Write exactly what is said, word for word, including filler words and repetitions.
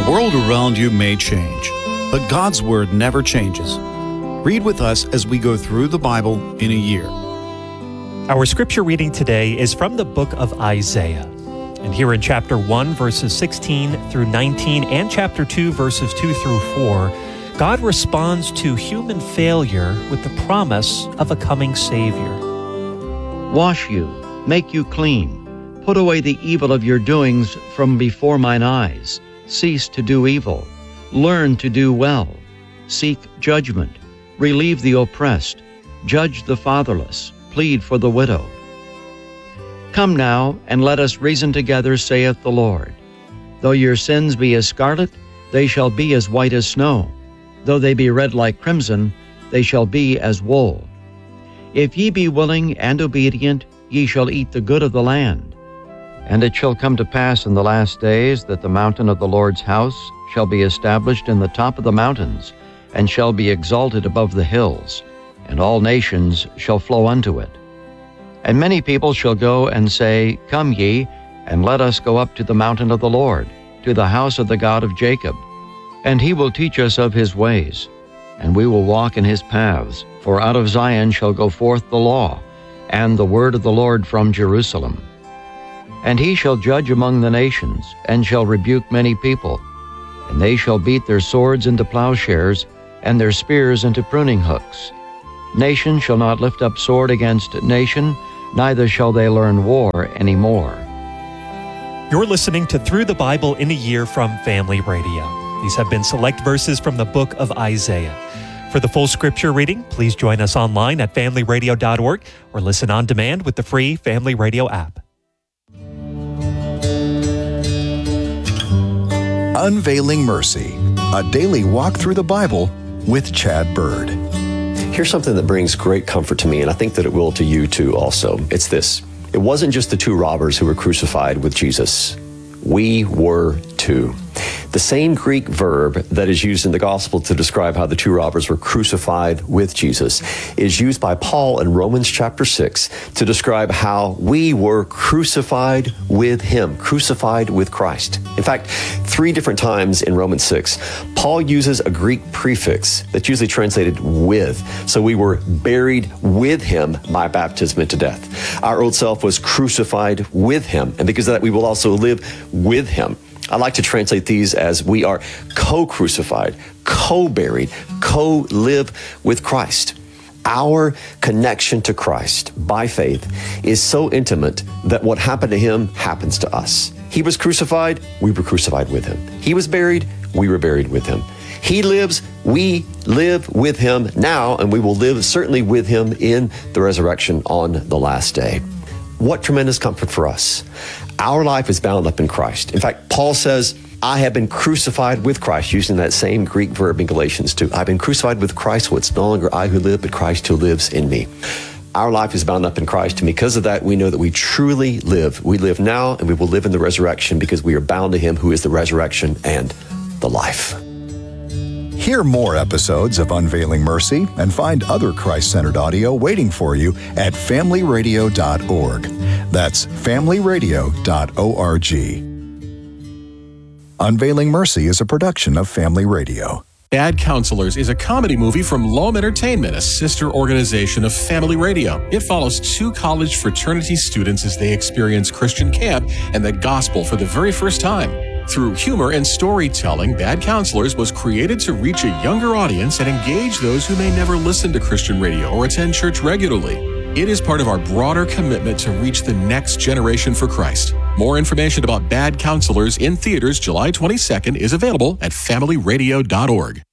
The world around you may change, but God's Word never changes. Read with us as we go through the Bible in a year. Our scripture reading today is from the book of Isaiah. And here in chapter one, verses sixteen through nineteen, and chapter two, verses two through four, God responds to human failure with the promise of a coming Savior. Wash you, make you clean. Put away the evil of your doings from before mine eyes. Cease to do evil. Learn to do well. Seek judgment. Relieve the oppressed. Judge the fatherless. Plead for the widow. Come now, and let us reason together, saith the Lord. Though your sins be as scarlet, they shall be as white as snow. Though they be red like crimson, they shall be as wool. If ye be willing and obedient, ye shall eat the good of the land. And it shall come to pass in the last days that the mountain of the Lord's house shall be established in the top of the mountains, and shall be exalted above the hills, and all nations shall flow unto it. And many people shall go and say, Come ye, and let us go up to the mountain of the Lord, to the house of the God of Jacob. And he will teach us of his ways, and we will walk in his paths. For out of Zion shall go forth the law, and the word of the Lord from Jerusalem. And he shall judge among the nations, and shall rebuke many people. And they shall beat their swords into plowshares, and their spears into pruning hooks. Nation shall not lift up sword against nation, neither shall they learn war any more. You're listening to Through the Bible in a Year from Family Radio. These have been select verses from the book of Isaiah. For the full scripture reading, please join us online at family radio dot org or listen on demand with the free Family Radio app. Unveiling Mercy, a daily walk through the Bible with Chad Bird. Here's something that brings great comfort to me, and I think that it will to you too also. It's this. It wasn't just the two robbers who were crucified with Jesus. We were too. The same Greek verb that is used in the gospel to describe how the two robbers were crucified with Jesus is used by Paul in Romans chapter six to describe how we were crucified with him, crucified with Christ. In fact, three different times in Romans six, Paul uses a Greek prefix that's usually translated with. So we were buried with him by baptism into death. Our old self was crucified with him, and because of that, we will also live with him. I like to translate these as we are co-crucified, co-buried, co-live with Christ. Our connection to Christ by faith is so intimate that what happened to him happens to us. He was crucified, we were crucified with him. He was buried, we were buried with him. He lives, we live with him now, and we will live certainly with him in the resurrection on the last day. What tremendous comfort for us. Our life is bound up in Christ. In fact, Paul says, I have been crucified with Christ, using that same Greek verb in Galatians two. I've been crucified with Christ, so it's no longer I who live, but Christ who lives in me. Our life is bound up in Christ, and because of that, we know that we truly live. We live now, and we will live in the resurrection because we are bound to him who is the resurrection and the life. Hear more episodes of Unveiling Mercy and find other Christ-centered audio waiting for you at family radio dot org. That's family radio dot org. Unveiling Mercy is a production of Family Radio. Bad Counselors is a comedy movie from Loam Entertainment, a sister organization of Family Radio. It follows two college fraternity students as they experience Christian camp and the gospel for the very first time. Through humor and storytelling, Bad Counselors was created to reach a younger audience and engage those who may never listen to Christian radio or attend church regularly. It is part of our broader commitment to reach the next generation for Christ. More information about Bad Counselors in theaters July twenty-second is available at family radio dot org.